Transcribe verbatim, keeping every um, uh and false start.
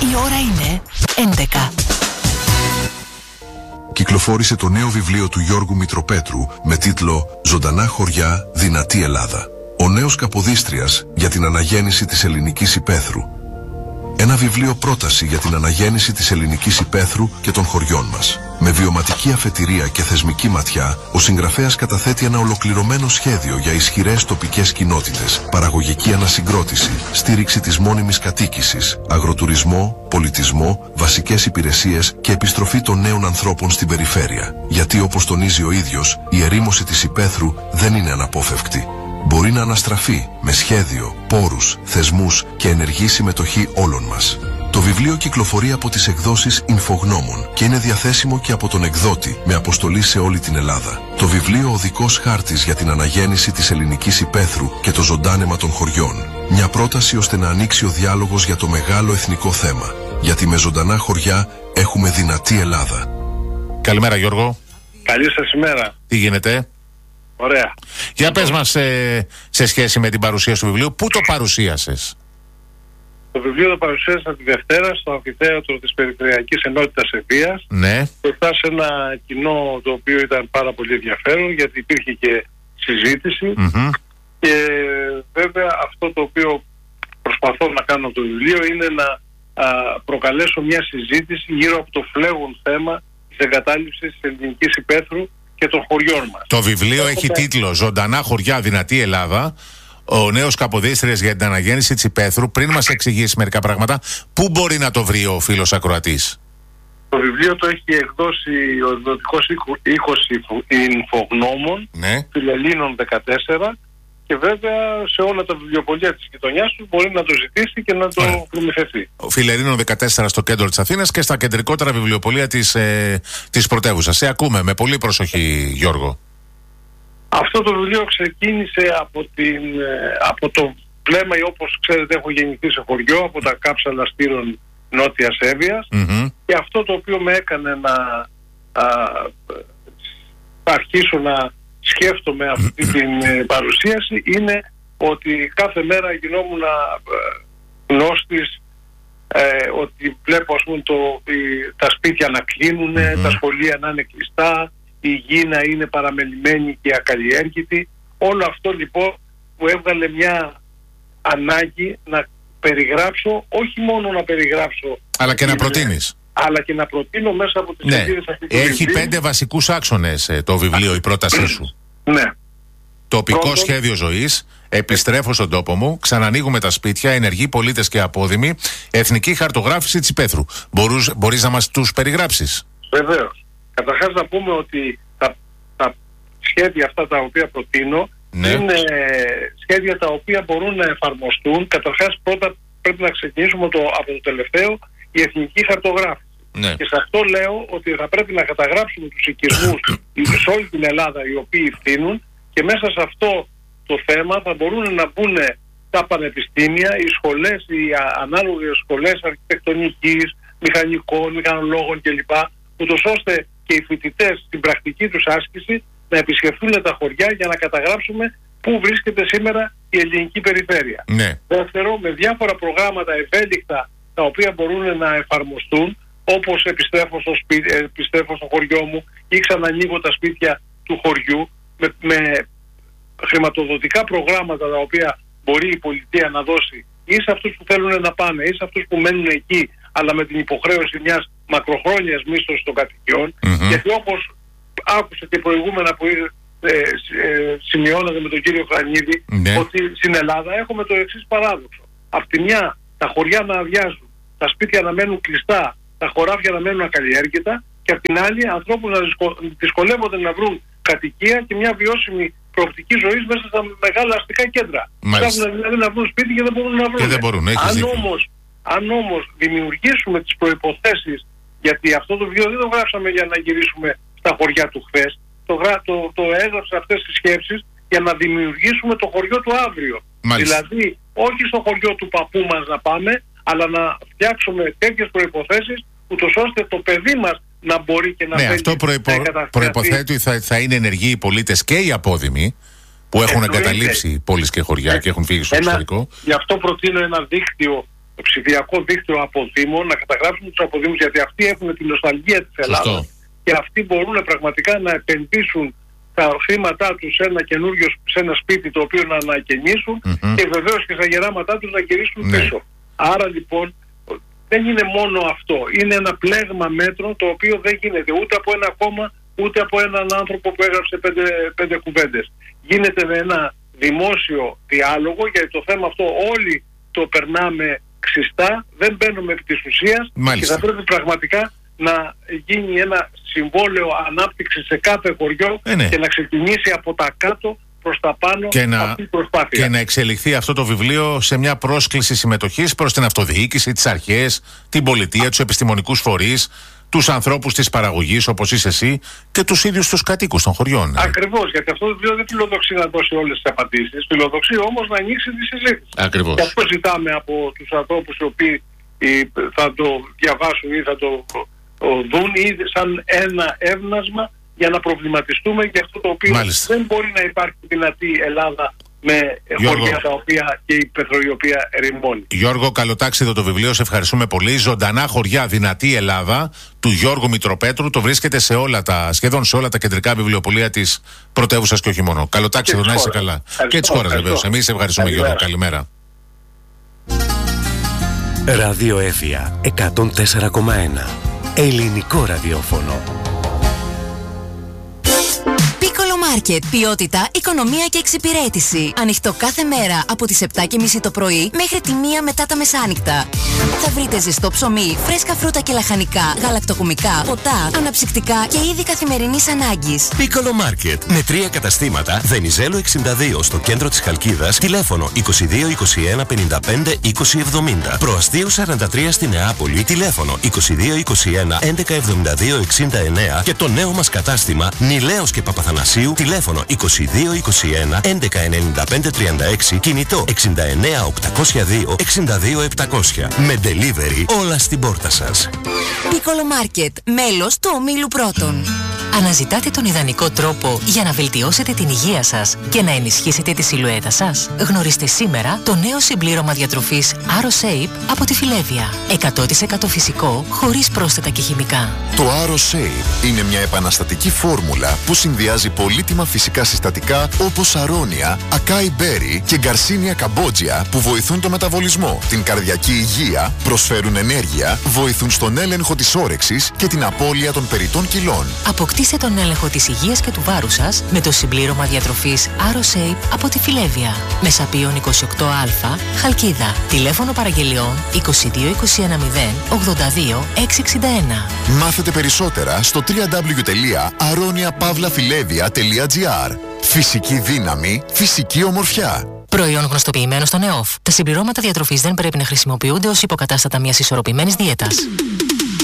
Η ώρα είναι έντεκα. Κυκλοφόρησε το νέο βιβλίο του Γιώργου Μητροπέτρου με τίτλο «Ζωντανά χωριά, δυνατή Ελλάδα». Ο νέος Καποδίστριας για την αναγέννηση της ελληνικής υπαίθρου. Ένα βιβλίο πρόταση για την αναγέννηση της ελληνικής υπαίθρου και των χωριών μας. Με βιωματική αφετηρία και θεσμική ματιά, ο συγγραφέας καταθέτει ένα ολοκληρωμένο σχέδιο για ισχυρές τοπικές κοινότητες, παραγωγική ανασυγκρότηση, στήριξη της μόνιμης κατοίκησης, αγροτουρισμό, πολιτισμό, βασικές υπηρεσίες και επιστροφή των νέων ανθρώπων στην περιφέρεια. Γιατί, όπως τονίζει ο ίδιος, η ερήμωση της υπαίθρου δεν είναι αναπόφευκτη. Μπορεί να αναστραφεί με σχέδιο, πόρους, θεσμούς και ενεργή συμμετοχή όλων μας. Το βιβλίο κυκλοφορεί από τις εκδόσεις Ινφογνώμων και είναι διαθέσιμο και από τον εκδότη με αποστολή σε όλη την Ελλάδα. Το βιβλίο «Οδικός χάρτης για την αναγέννηση της ελληνικής υπαίθρου και το ζωντάνεμα των χωριών». Μια πρόταση ώστε να ανοίξει ο διάλογος για το μεγάλο εθνικό θέμα. Γιατί με ζωντανά χωριά έχουμε δυνατή Ελλάδα. Καλημέρα, Γιώργο. Καλή σας ημέρα. Τι γίνεται? Ωραία. Για πες μας ε, σε σχέση με την παρουσίαση του βιβλίου, πού το παρουσίασες? Το βιβλίο το παρουσίασα τη Δευτέρα στο αμφιθέατρο της Περιφερειακής Ενότητας Ευβοίας. Ναι. Μπροστά σε ένα κοινό το οποίο ήταν πάρα πολύ ενδιαφέρον, γιατί υπήρχε και συζήτηση. Mm-hmm. Και βέβαια αυτό το οποίο προσπαθώ να κάνω από το βιβλίο είναι να α, προκαλέσω μια συζήτηση γύρω από το φλέγον θέμα της εγκατάλειψης της ελληνικής υπαίθρου και των χωριών μας. Το βιβλίο έχει τίτλο «Ζωντανά χωριά, δυνατή Ελλάδα». Ο νέος Καποδίστριας για την αναγέννηση της υπαίθρου. Πριν μας εξηγήσει μερικά πράγματα, πού μπορεί να το βρει ο φίλος ακροατής? Το βιβλίο το έχει εκδώσει ο εκδοτικός οίκος Ινφογνώμων, ναι. Φιλελλήνων δεκατέσσερα, και βέβαια σε όλα τα βιβλιοπωλεία της γειτονιάς του μπορεί να το ζητήσει και να το προμηθευτεί. Ο Φιλελλήνων δεκατέσσερα στο κέντρο της Αθήνας και στα κεντρικότερα βιβλιοπωλεία της, ε, της πρωτεύουσας. Σε ακούμε με πολύ προσοχή, Γιώργο. Αυτό το βιβλίο ξεκίνησε από, την, από το βλέμμα, ή όπως ξέρετε έχω γεννηθεί σε χωριό, από τα κάψαλα στήρων Νότιας Εύβοιας, mm-hmm. και αυτό το οποίο με έκανε να α, αρχίσω να σκέφτομαι αυτή την ε, παρουσίαση είναι ότι κάθε μέρα γινόμουν ε, γνώστης, ε, ότι βλέπω ας πούμε το, η, τα σπίτια να κλείνουν, mm-hmm. τα σχολεία να είναι κλειστά, η γη να είναι παραμελημένη και ακαλλιέργητη. Όλο αυτό λοιπόν που έβγαλε μια ανάγκη να περιγράψω, όχι μόνο να περιγράψω, αλλά και να προτείνεις. Αλλά και να προτείνω μέσα από τις ναι. σελίδες αυτής του Έχει βιβλίου. πέντε βασικούς άξονες ε, το βιβλίο, η πρότασή σου. Ναι. Τοπικό Πρώτον, σχέδιο ζωής, επιστρέφω στον τόπο μου, ξανανοίγουμε τα σπίτια, ενεργοί πολίτες και απόδημοι, εθνική χαρτογράφηση της υπαίθρου. Μπορούς, μπορείς να μας τους περιγράψεις? Βεβαίως. Καταρχάς να πούμε ότι τα, τα σχέδια αυτά τα οποία προτείνω, ναι, είναι σχέδια τα οποία μπορούν να εφαρμοστούν. Καταρχάς πρώτα πρέπει να ξεκινήσουμε το, από το τελευταίο, η εθνική χαρτογράφηση. Ναι. Και σε αυτό λέω ότι θα πρέπει να καταγράψουμε τους οικισμούς σε όλη την Ελλάδα οι οποίοι φθήνουν, και μέσα σε αυτό το θέμα θα μπορούν να μπουν τα πανεπιστήμια, οι σχολές, οι ανάλογες σχολές αρχιτεκτονικής, μηχανικών, μηχανολόγων κλπ. Ούτως ώστε και οι φοιτητές στην πρακτική τους άσκηση να επισκεφθούν τα χωριά για να καταγράψουμε πού βρίσκεται σήμερα η ελληνική περιφέρεια. Ναι. Δεύτερο, με διάφορα προγράμματα ευέλικτα τα οποία μπορούν να εφαρμοστούν, όπως επιστρέφω στο, σπίτι, επιστρέφω στο χωριό μου ή ξανανοίγω τα σπίτια του χωριού, με, με χρηματοδοτικά προγράμματα τα οποία μπορεί η πολιτεία να δώσει ή σε αυτούς που θέλουν να πάνε ή σε αυτούς που μένουν εκεί, αλλά με την υποχρέωση μιας μακροχρόνιας μίσθωσης των κατοικιών. Mm-hmm. Γιατί όπως άκουσα και προηγούμενα που ε, ε, σημειώνατε με τον κύριο Χρανίδη, mm-hmm. ότι στην Ελλάδα έχουμε το εξής παράδοξο. Απ' τη μια τα χωριά να αδειάζουν, τα σπίτια να μένουν κλειστά, τα χωράφια να μένουν ακαλλιέργητα, και απ' την άλλη ανθρώπους να δυσκολεύονται να βρουν κατοικία και μια βιώσιμη προοπτική ζωής μέσα στα μεγάλα αστικά κέντρα. Ψάχνουν δηλαδή να βρουν σπίτι και δεν μπορούν να βρουν. Και δεν μπορούν, αν, όμως, αν όμως δημιουργήσουμε τις προϋποθέσεις, γιατί αυτό το βιβλίο δεν το γράψαμε για να γυρίσουμε στα χωριά του χθες, το, το, το έγραψα αυτές τις σκέψεις για να δημιουργήσουμε το χωριό του αύριο. Μάλιστα. Δηλαδή όχι στο χωριό του παππού μας να πάμε, αλλά να φτιάξουμε τέτοιες προϋποθέσεις ούτως ώστε το παιδί μας να μπορεί και να ναι, φέρει. Αυτό προϋπο... προϋποθέτει ότι θα, θα είναι ενεργοί οι πολίτες και οι απόδημοι που έχουν εγκαταλείψει πόλεις και χωριά, ναι, και έχουν φύγει στο εξωτερικό. Γι' αυτό προτείνω ένα δίκτυο ψηφιακό δίκτυο αποδήμων, να καταγράψουμε τους αποδήμους, γιατί αυτοί έχουν την νοσταλγία της Ελλάδας και αυτοί μπορούν πραγματικά να επενδύσουν τα χρήματά τους σε ένα καινούριο, σε ένα σπίτι το οποίο να ανακαινήσουν mm-hmm. και βεβαίως και στα γεράματά τους να γυρίσουν ναι. πίσω. Άρα λοιπόν δεν είναι μόνο αυτό. Είναι ένα πλέγμα μέτρων το οποίο δεν γίνεται ούτε από ένα κόμμα ούτε από έναν άνθρωπο που έγραψε πέντε, πέντε κουβέντες. Γίνεται με ένα δημόσιο διάλογο, γιατί το θέμα αυτό όλοι το περνάμε ξιστά, δεν μπαίνουμε επί της ουσίας και θα πρέπει πραγματικά να γίνει ένα συμβόλαιο ανάπτυξης σε κάθε χωριό ε, ναι. και να ξεκινήσει από τα κάτω προς τα πάνω και να, αυτή η προσπάθεια. Και να εξελιχθεί αυτό το βιβλίο σε μια πρόσκληση συμμετοχής προς την αυτοδιοίκηση, τις αρχές, την πολιτεία, τους επιστημονικούς φορείς, τους ανθρώπους της παραγωγής όπως είσαι εσύ και τους ίδιους τους κατοίκους των χωριών. Ακριβώς, γιατί αυτό το βιβλίο δεν φιλοδοξεί να δώσει όλες τις απαντήσεις, φιλοδοξεί όμως να ανοίξει τη συζήτηση. Ακριβώς. Και αυτό ζητάμε από τους ανθρώπους οι οποίοι θα το διαβάσουν ή θα το δουν ή σαν ένα έβνασμα για να προβληματιστούμε για αυτό το οποίο Μάλιστα. δεν μπορεί να υπάρχει δυνατή Ελλάδα με Γιώργο. χωριά τα οποία και η πεθρο η οποία ερημώνει. Γιώργο, καλοτάξιδο το βιβλίο, σε ευχαριστούμε πολύ. Ζωντανά χωριά, δυνατή Ελλάδα, του Γιώργου Μητροπέτρου. Το βρίσκεται σε όλα τα, σχεδόν σε όλα τα κεντρικά βιβλιοπωλεία της πρωτεύουσας και όχι μόνο. Καλοτάξιδο, να είσαι καλά. Ευχαριστώ, και της χώρας βεβαίως. Εμείς ευχαριστούμε Καλημέρα. Γιώργο. Καλημέρα. Ραδιοέφια εκατόν τέσσερα κόμμα ένα. Ελληνικό ραδιόφωνο. Μάρκετ. Ποιότητα, οικονομία και εξυπηρέτηση. Ανοιχτό κάθε μέρα από τις επτά και μισή το πρωί μέχρι τη μία μετά τα μεσάνυχτα. Θα βρείτε ζεστό ψωμί, φρέσκα φρούτα και λαχανικά, γαλακτοκομικά, ποτά, αναψυκτικά και είδη καθημερινής ανάγκης. Πίκολο Μάρκετ. Με τρία καταστήματα, Βενιζέλο εξήντα δύο στο κέντρο της Χαλκίδας, τηλέφωνο είκοσι δύο είκοσι ένα πενήντα πέντε είκοσι εβδομήντα. Προαστίου σαράντα τρία στη Νεάπολη, τηλέφωνο είκοσι δύο είκοσι ένα έντεκα εβδομήντα δύο εξήντα εννέα και το νέο μας κατάστημα Νιλέος και Παπαθανασίου, τηλέφωνο είκοσι δύο είκοσι ένα έντεκα ενενήντα πέντε τριάντα έξι, κινητό εξήντα εννέα οκτακόσια δύο εξήντα δύο επτακόσια. Με delivery όλα στην πόρτα σας. Πίκολο Μάρκετ, μέλος του ομίλου Πρώτων. Αναζητάτε τον ιδανικό τρόπο για να βελτιώσετε την υγεία σας και να ενισχύσετε τη σιλουέτα σας? Γνωρίστε σήμερα το νέο συμπλήρωμα διατροφής AroShape από τη Φιλέβια. εκατό τοις εκατό φυσικό, χωρίς πρόσθετα και χημικά. Το AroShape είναι μια επαναστατική φόρμουλα που συνδυάζει πολύτιμα φυσικά συστατικά όπως αρώνια, ακάι μπέρι και γκαρσίνια καμπότζια που βοηθούν το μεταβολισμό, την καρδιακή υγεία, προσφέρουν ενέργεια, βοηθούν στον έλεγχο της όρεξης και την απώλεια των περιττών κιλών. Αποκτήστε τον έλεγχο της υγείας και του βάρους σας με το συμπλήρωμα διατροφής AroShape από τη Φιλέβια. Μεσαπίων είκοσι οκτώ α, Χαλκίδα. Τηλέφωνο παραγγελιών είκοσι δύο είκοσι ένα μηδέν ογδόντα δύο εξακόσια εξήντα ένα. Μάθετε περισσότερα στο double-u double-u double-u τελεία aronia pavla filevia τελεία gr. Φυσική δύναμη, φυσική ομορφιά. Προϊόν γνωστοποιημένο στον ΕΟΦ. Τα συμπληρώματα διατροφής δεν πρέπει να χρησιμοποιούνται ως υποκατάστατα μιας ισορροπημένης δίαιτας.